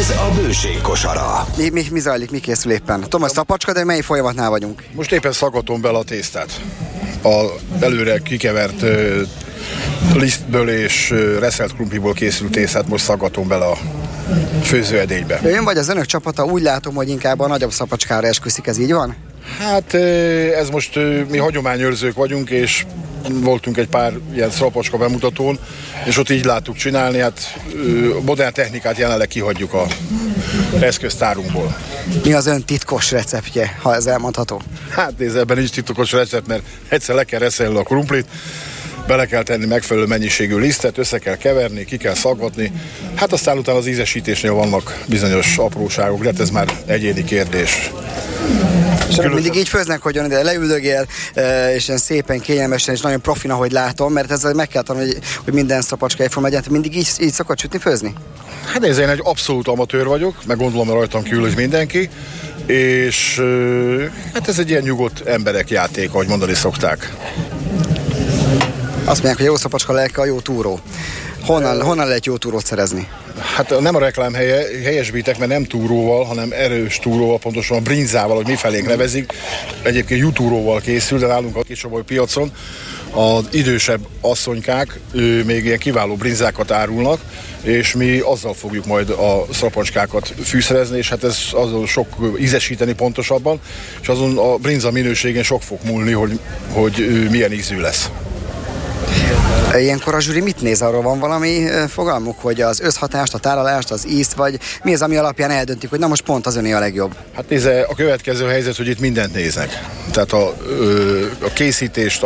Ez a Bőség kosara. Mi zajlik, mi készül éppen? Tudom, a szapacska, de mely folyamatnál vagyunk? Most éppen szaggatom bele a tésztát. A előre kikevert lisztből és reszelt krumpliból készült tésztát most szaggatom bele a főzőedénybe. Ön vagy az önök csapata, úgy látom, hogy inkább a nagyobb szapacskára esküszik, ez így van? Hát ez most mi hagyományőrzők vagyunk, és voltunk egy pár ilyen szapacska bemutatón, és ott így láttuk csinálni, hát modern technikát jelenleg kihagyjuk a eszköztárunkból. Mi az ön titkos receptje, ha ez elmondható? Hát nézd, ebben nincs titkos recept, mert egyszer le kell reszelni a krumplit, bele kell tenni megfelelő mennyiségű lisztet, össze kell keverni, ki kell szaggatni. Hát aztán utána az ízesítésnél vannak bizonyos apróságok, de hát ez már egyéni kérdés. És mindig így főznek, hogy ön ide leüldögél, és ilyen szépen, kényelmesen, és nagyon profin, ahogy látom, mert ez meg kell tanulni, hogy minden szapacska egyforma legyen. Mindig így szokott sütni, főzni? Hát nézd, én egy abszolút amatőr vagyok, meg gondolom rajtam kívül, hogy mindenki, és hát ez egy ilyen nyugodt emberek játék, ahogy mondani szokták. Azt mondják, hogy jó szapacska lelke a jó túró. Honnan lehet jó túrót szerezni? Hát nem a reklám helyesbítek, mert nem túróval, hanem erős túróval, pontosan a brinzával, hogy mifelénk nevezik. Egyébként jutúróval készül, de nálunk a Kisaboly piacon az idősebb asszonykák még ilyen kiváló brinzákat árulnak, és mi azzal fogjuk majd a szapacskákat fűszerezni, és hát ez azon sok ízesíteni pontosabban, és azon a brinza minőségén sok fog múlni, hogy milyen ízű lesz. Ilyenkor a zsűri mit néz? Arról van valami fogalmuk, hogy az összhatást, a tárolást, az ízt, vagy mi az, ami alapján eldöntik, hogy na most pont az öné a legjobb? Hát nézd, a következő helyzet, hogy itt mindent néznek. Tehát a készítést,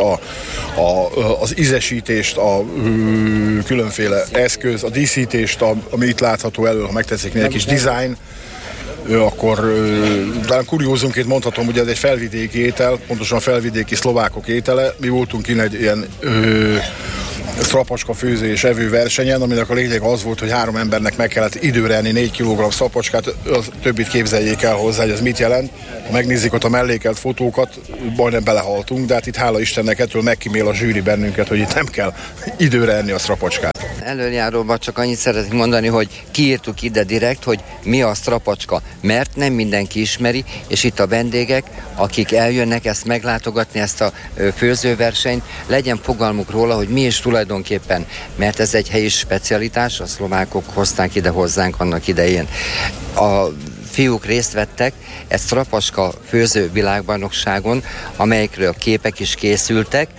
az ízesítést, a különféle eszköz, a díszítést, ami itt látható elő, ha megtetszik egy kis design, akkor talán kuriózumként mondhatom, hogy ez egy felvidéki étel, pontosan a felvidéki szlovákok étele. Mi voltunk innen egy ilyen szapacska főző és evő versenyen, aminek a lényeg az volt, hogy 3 embernek meg kellett időre enni 4 kg szapacskát, a többit képzeljék el hozzá, hogy ez mit jelent. Ha megnézzük ott a mellékelt fotókat, majdnem belehaltunk, de hát itt hála Istennek ettől megkímél a zsűri bennünket, hogy itt nem kell időre enni a szapacskát. Előjáróban csak annyit szeretnék mondani, hogy kiírtuk ide direkt, hogy mi a szapacska, mert nem mindenki ismeri, és itt a vendégek, akik eljönnek ezt meglátogatni, ezt a főzőversenyt, legyen fogalmuk róla, hogy mi is tulajdonképpen, mert ez egy helyi specialitás, a szlovákok hozták ide hozzánk annak idején. A fiúk részt vettek egy szapacska főző világbajnokságon, amelyekről képek is készültek.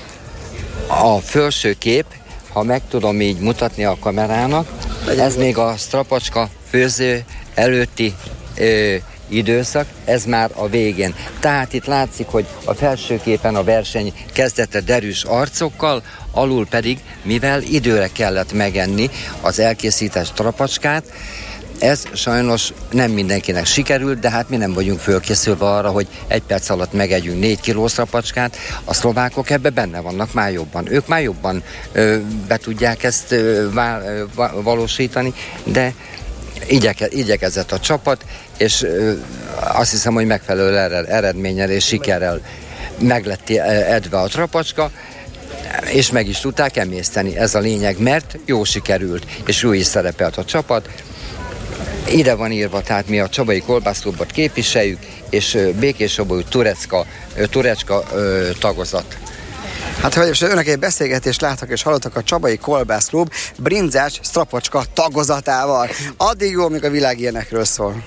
A felső kép, ha meg tudom így mutatni a kamerának, ez még a szapacska főző előtti időszak, ez már a végén. Tehát itt látszik, hogy a felső képen a verseny kezdete derűs arcokkal, alul pedig, mivel időre kellett megenni az elkészített szapacskát, ez sajnos nem mindenkinek sikerült, de hát mi nem vagyunk fölkészülve arra, hogy 1 perc alatt megegyünk 4 kiló szapacskát. A szlovákok ebbe benne vannak már jobban. Ők már jobban be tudják ezt valósítani, de igyekezett a csapat, és azt hiszem, hogy megfelelő eredménnyel és sikerrel meglett edve a szapacska, és meg is tudták emészteni. Ez a lényeg, mert jó sikerült, és jó is szerepelt a csapat. Ide van írva, tehát mi a Csabai Kolbászklubot képviseljük, és Békés-Csabai Turecska tagozat. Hát, hogy önök egy beszélgetést láttak és hallottak a Csabai Kolbászklub brinzás szapacska tagozatával. Addig jó, amíg a világ ilyenekről szól.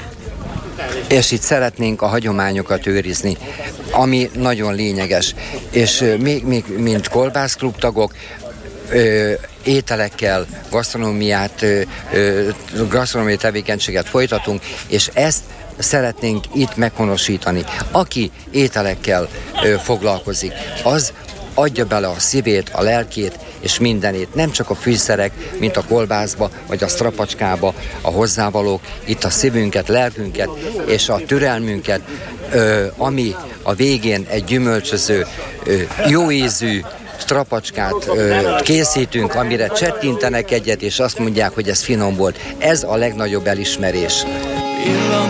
És itt szeretnénk a hagyományokat őrizni, ami nagyon lényeges. És mi mint kolbászklub tagok, ételekkel, gasztronómiai tevékenységet folytatunk, és ezt szeretnénk itt meghonosítani. Aki ételekkel foglalkozik, az adja bele a szívét, a lelkét és mindenét. Nem csak a fűszerek, mint a kolbászba vagy a szrapacskába, a hozzávalók, itt a szívünket, lelkünket és a türelmünket, ami a végén egy gyümölcsöző, jó ízű strapacskát készítünk, amire csettintenek egyet, és azt mondják, hogy ez finom volt. Ez a legnagyobb elismerés.